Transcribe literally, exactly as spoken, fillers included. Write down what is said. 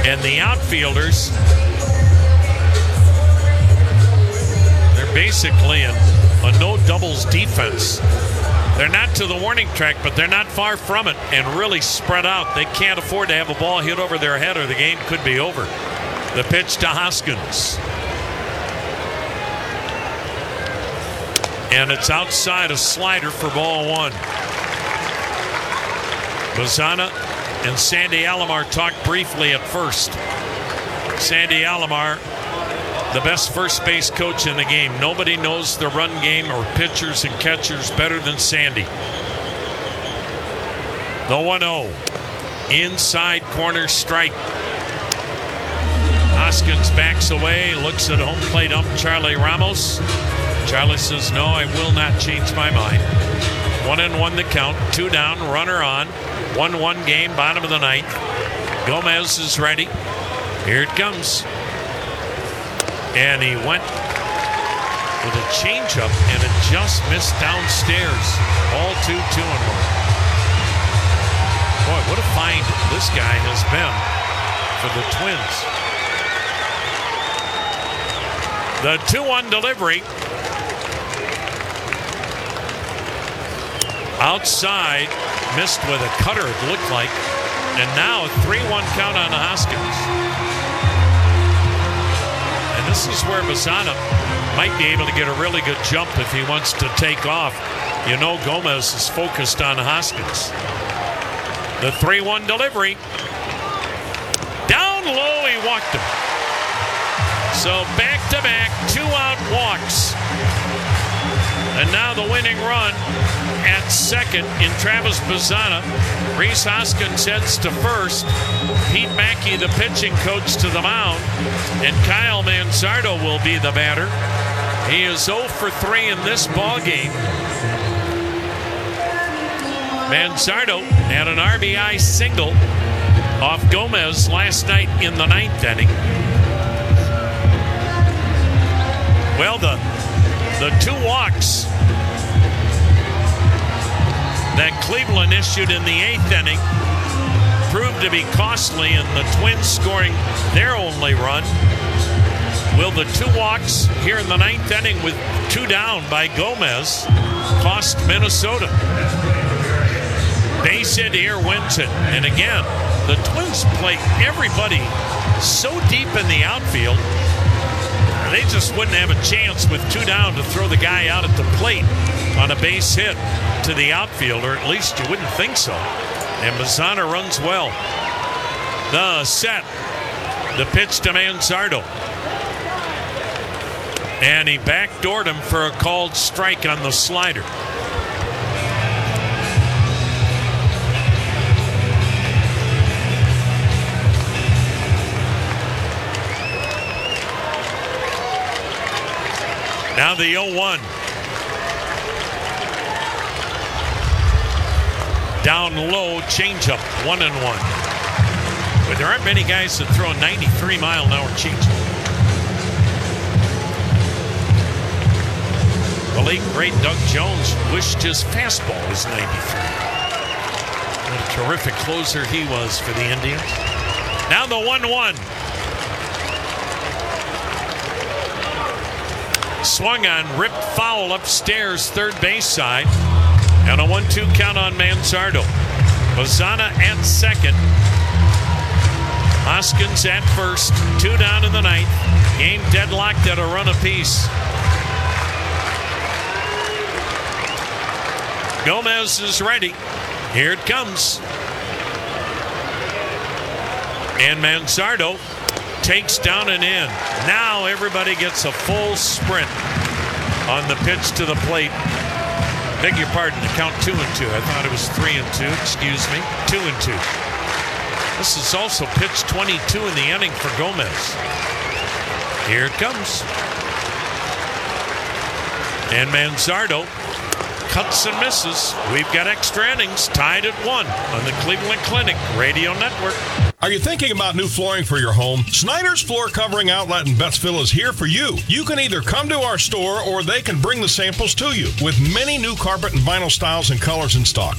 And the outfielders, they're basically in a no doubles defense. They're not to the warning track, but they're not far from it and really spread out. They can't afford to have a ball hit over their head or the game could be over. The pitch to Hoskins. And it's outside, a slider for ball one. Bazzana and Sandy Alomar talked briefly at first. Sandy Alomar, the best first base coach in the game. Nobody knows the run game or pitchers and catchers better than Sandy. The one oh. Inside corner strike. Hoskins backs away, looks at home plate ump Charlie Ramos. Charlie says, no, I will not change my mind. One and one the count, two down, runner on. one one game, bottom of the ninth. Gomez is ready. Here it comes. And he went with a changeup, and it just missed downstairs. All two, two and one. Boy, what a find this guy has been for the Twins. The two one delivery. Outside, missed with a cutter, it looked like. And now a three one count on Hoskins. And this is where Bazzana might be able to get a really good jump if he wants to take off. You know Gomez is focused on Hoskins. The three one delivery. Down low, he walked him. So back-to-back two-out walks. And now the winning run at second in Travis Bazzana. Rhys Hoskins heads to first. Pete Mackey, the pitching coach, to the mound. And Kyle Manzardo will be the batter. He is oh for three in this ballgame. Manzardo had an R B I single off Gomez last night in the ninth inning. Well, the, the two walks that Cleveland issued in the eighth inning proved to be costly, and the Twins scoring their only run. Will the two walks here in the ninth inning with two down by Gomez cost Minnesota? Base hit here wins it. And again, the Twins play everybody so deep in the outfield, they just wouldn't have a chance with two down to throw the guy out at the plate on a base hit to the outfield, or at least you wouldn't think so. And Bazzana runs well. The set. The pitch to Manzardo. And he backdoored him for a called strike on the slider. Now the oh one. Down low, changeup, one and one. But there aren't many guys that throw a ninety-three mile an hour changeup. The late great Doug Jones wished his fastball was ninety-three. What a terrific closer he was for the Indians. Now the one one. Swung on, ripped foul upstairs, third base side. And a one two count on Manzardo. Bazzana at second. Hoskins at first. Two down in the ninth. Game deadlocked at a run apiece. Gomez is ready. Here it comes. And Manzardo takes down and in. Now everybody gets a full sprint on the pitch to the plate. Beg your pardon, the count two and two. I thought it was three and two. Excuse me. Two and two. This is also pitch twenty-two in the inning for Gomez. Here it comes. And Manzardo cuts and misses. We've got extra innings tied at one on the Cleveland Clinic Radio Network. Are you thinking about new flooring for your home? Snyder's Floor Covering Outlet in Bettsville is here for you. You can either come to our store or they can bring the samples to you with many new carpet and vinyl styles and colors in stock.